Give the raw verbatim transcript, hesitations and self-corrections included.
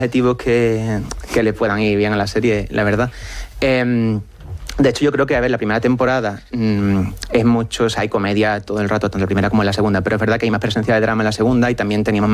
objetivos que, que le puedan ir bien a la serie, la verdad. Eh, de hecho, yo creo que, a ver, la primera temporada mmm, es mucho, o sea, hay comedia todo el rato, tanto en la primera como en la segunda, pero es verdad que hay más presencia de drama en la segunda y también teníamos